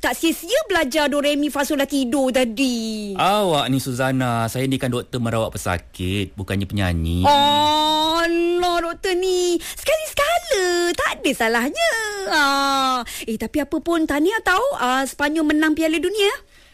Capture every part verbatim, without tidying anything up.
Tak sia-sia belajar do re mi fa sol la tido tadi. Awak ni Suzana, saya ni kan doktor merawat pesakit, bukannya penyanyi. Allah, doktor ni. Sekali-sekala, tak ada salahnya. Ah. Eh, tapi apa pun, tahniah tahu ah, Sepanyol menang Piala Dunia.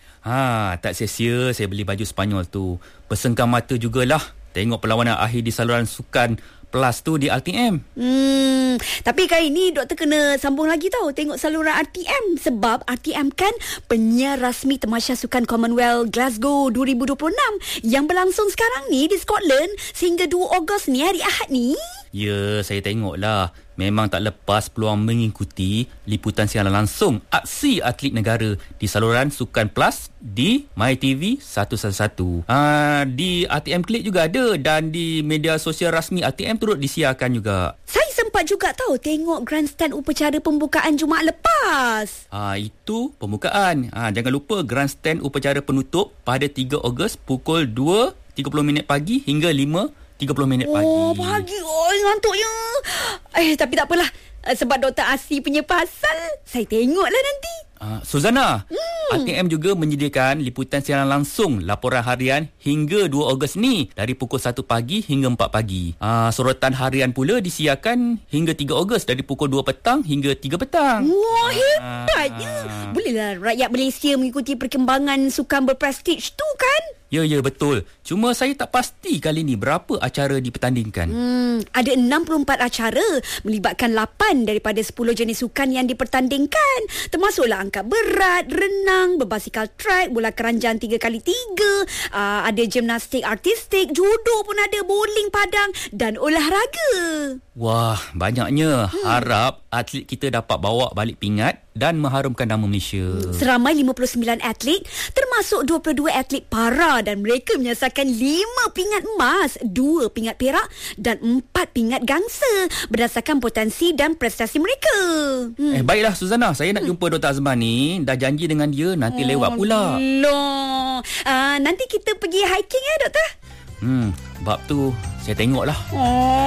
Ha, tak sia-sia saya beli baju Sepanyol tu. Bersengkam mata jugalah tengok perlawanan akhir di saluran sukan Plus tu di R T M. Hmm, tapi kali ni doktor kena sambung lagi tau tengok saluran R T M sebab R T M kan penyiar rasmi Tamasya Sukan Commonwealth Glasgow dua ribu dua puluh enam yang berlangsung sekarang ni di Scotland sehingga dua Ogos ni, hari Ahad ni. Ya, saya tengoklah. Memang tak lepas peluang mengikuti liputan siaran langsung aksi atlet negara di saluran Sukan Plus di MyTV seratus satu. Ha, di R T M Klik juga ada dan di media sosial rasmi R T M turut disiarkan juga. Saya sempat juga tahu tengok grandstand upacara pembukaan Jumaat lepas. Ha, itu pembukaan. Ha, jangan lupa grandstand upacara penutup pada tiga Ogos pukul dua tiga puluh minit pagi hingga lima tiga puluh minit pagi. Oh, pagi. Oh, ngantuknya. Eh, tapi tak apalah. Sebab Doktor Asi punya pasal, saya tengoklah nanti. Uh, Suzana, hmm. R T M juga menyediakan liputan siaran langsung laporan harian hingga dua Ogos ni dari pukul satu pagi hingga empat pagi. Uh, sorotan harian pula disiarkan hingga tiga Ogos dari pukul dua petang hingga tiga petang. Wah, hebatnya. Uh. Bolehlah rakyat Malaysia mengikuti perkembangan sukan berprestij tu kan? Ya, ya, betul. Cuma saya tak pasti kali ni berapa acara dipertandingkan. Hmm, ada enam puluh empat acara melibatkan lapan daripada sepuluh jenis sukan yang dipertandingkan. Termasuklah angkat berat, renang, berbasikal track, bola keranjang tiga kali tiga, uh, ada gimnastik artistik, judo pun ada, bowling padang dan olahraga. Wah, banyaknya. Hmm. Harap atlet kita dapat bawa balik pingat dan mengharumkan nama Malaysia. Seramai lima puluh sembilan atlet, termasuk dua puluh dua atlet para dan mereka menyasarkan lima pingat emas, dua pingat perak dan empat pingat gangsa berdasarkan potensi dan prestasi mereka. Hmm. Eh, baiklah Suzana, saya nak hmm. jumpa Doktor Azman ni. Dah janji dengan dia, nanti oh, lewat pula. Loh. Uh, nanti kita pergi hiking ya, Doktor? Hmm, bab tu saya tengoklah. Oh.